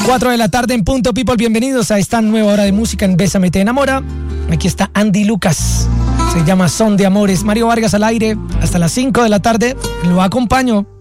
4 de la tarde en punto, people. Bienvenidos a esta nueva hora de música en Bésame Te Enamora. Aquí está Andy Lucas. Se llama Son de Amores. Mario Vargas al aire hasta las 5 de la tarde. Lo acompaño.